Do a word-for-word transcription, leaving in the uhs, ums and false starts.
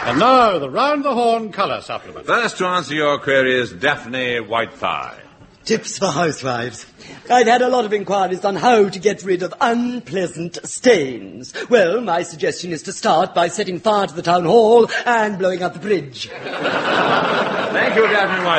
And now, the round-the-horn colour supplement. First to answer your query is Daphne White Thigh. Tips for housewives. I've had a lot of inquiries on how to get rid of unpleasant stains. Well, my suggestion is to start by setting fire to the town hall and blowing up the bridge. Thank you, Daphne White